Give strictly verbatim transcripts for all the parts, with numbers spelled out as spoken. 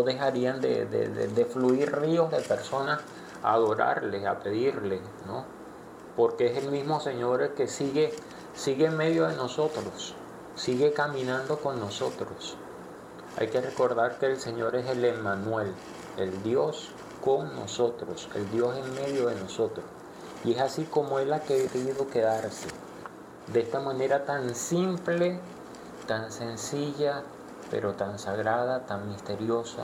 dejarían de, de, de, de fluir ríos de personas a adorarle, a pedirle, ¿no? Porque es el mismo Señor el que sigue, sigue en medio de nosotros, sigue caminando con nosotros. Hay que recordar que el Señor es el Emmanuel, el Dios con nosotros, el Dios en medio de nosotros. Y es así como Él ha querido quedarse, de esta manera tan simple, tan sencilla, pero tan sagrada, tan misteriosa,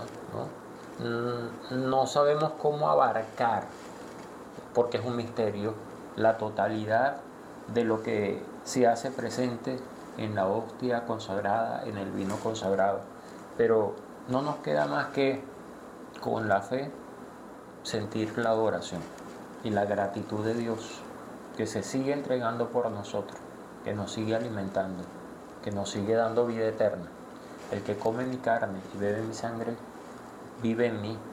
¿no? No sabemos cómo abarcar, porque es un misterio, la totalidad de lo que se hace presente en la hostia consagrada, en el vino consagrado. Pero no nos queda más que, con la fe, sentir la adoración y la gratitud de Dios, que se sigue entregando por nosotros, que nos sigue alimentando, que nos sigue dando vida eterna. El que come mi carne y bebe mi sangre, vive en mí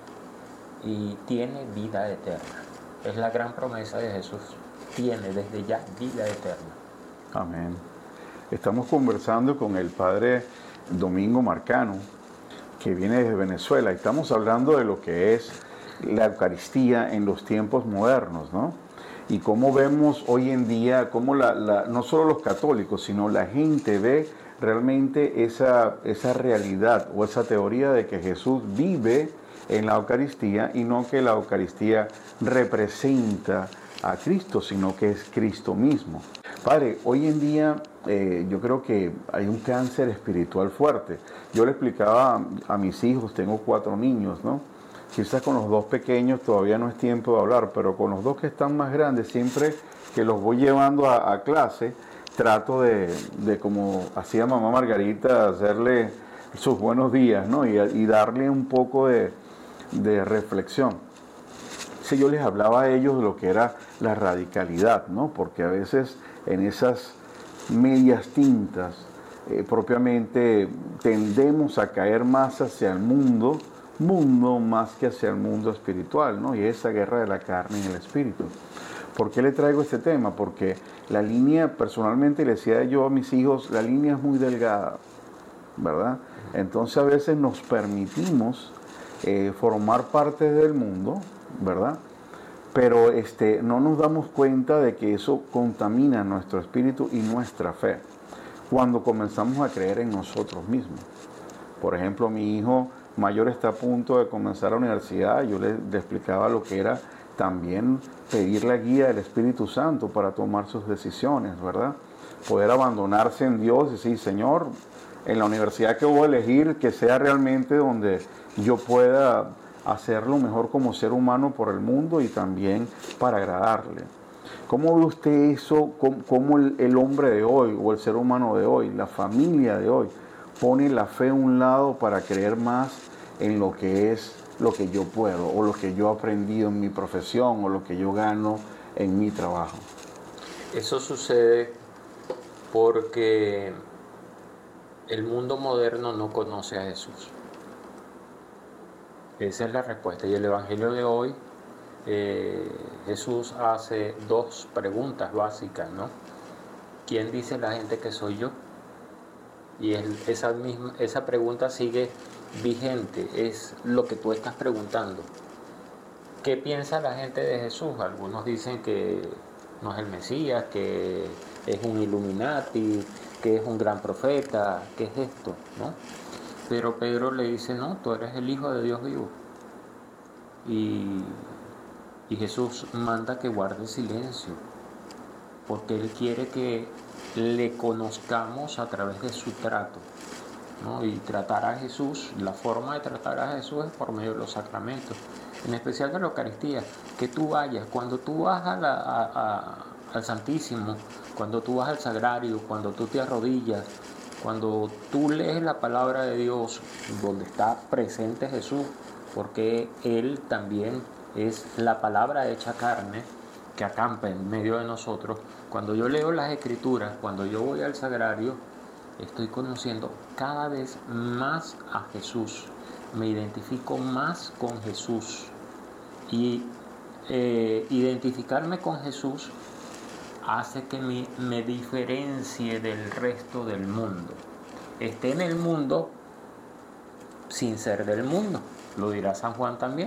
y tiene vida eterna. Es la gran promesa de Jesús. Tiene desde ya vida eterna. Amén. Estamos conversando con el padre Domingo Marcano, que viene desde Venezuela. Estamos hablando de lo que es la Eucaristía en los tiempos modernos, ¿no? Y cómo vemos hoy en día, cómo la, la, no solo los católicos, sino la gente ve realmente esa, esa realidad o esa teoría de que Jesús vive en la Eucaristía y no que la Eucaristía representa a Cristo, sino que es Cristo mismo. Padre, hoy en día eh, yo creo que hay un cáncer espiritual fuerte. Yo le explicaba a, a mis hijos, tengo cuatro niños, ¿no? Quizás con los dos pequeños todavía no es tiempo de hablar, pero con los dos que están más grandes, siempre que los voy llevando a, a clase, trato de, de, como hacía mamá Margarita, hacerle sus buenos días, ¿no? Y, y darle un poco de, de reflexión. Sí, yo les hablaba a ellos de lo que era la radicalidad, ¿no? Porque a veces en esas medias tintas eh, propiamente tendemos a caer más hacia el mundo, mundo más que hacia el mundo espiritual, ¿no? Y esa guerra de la carne y el espíritu. ¿Por qué le traigo este tema? Porque la línea, personalmente le decía yo a mis hijos, la línea es muy delgada, ¿verdad? Entonces a veces nos permitimos eh, formar parte del mundo, ¿verdad? Pero este, no nos damos cuenta de que eso contamina nuestro espíritu y nuestra fe cuando comenzamos a creer en nosotros mismos. Por ejemplo, mi hijo mayor está a punto de comenzar la universidad, yo le, le explicaba lo que era también pedir la guía del Espíritu Santo para tomar sus decisiones, ¿verdad? Poder abandonarse en Dios y decir, Señor, en la universidad que voy a elegir, que sea realmente donde yo pueda hacerlo mejor como ser humano por el mundo y también para agradarle. ¿Cómo ve usted eso? ¿Cómo, cómo el, el hombre de hoy o el ser humano de hoy, la familia de hoy, pone la fe a un lado para creer más en lo que es lo que yo puedo o lo que yo he aprendido en mi profesión o lo que yo gano en mi trabajo? Eso sucede porque el mundo moderno no conoce a Jesús. Esa es la respuesta. Y el Evangelio de hoy, eh, Jesús hace dos preguntas básicas, ¿no? ¿Quién dice la gente que soy yo? Y él, esa, misma, esa pregunta sigue vigente, es lo que tú estás preguntando. ¿Qué piensa la gente de Jesús? Algunos dicen que no es el Mesías, que es un Illuminati, que es un gran profeta, ¿qué es esto? ¿No? Pero Pedro le dice, no, tú eres el Hijo de Dios vivo. Y, y Jesús manda que guarde silencio, porque Él quiere que le conozcamos a través de su trato, ¿no? Y tratar a Jesús, la forma de tratar a Jesús es por medio de los sacramentos, en especial de la Eucaristía. Que tú vayas, cuando tú vas a la, a, a, al Santísimo, cuando tú vas al Sagrario, cuando tú te arrodillas, cuando tú lees la palabra de Dios, donde está presente Jesús, porque Él también es la palabra hecha carne, que acampa en medio de nosotros. Cuando yo leo las Escrituras, cuando yo voy al Sagrario, estoy conociendo cada vez más a Jesús, me identifico más con Jesús. Y eh, identificarme con Jesús hace que me, me diferencie del resto del mundo. Esté en el mundo, sin ser del mundo. Lo dirá San Juan también.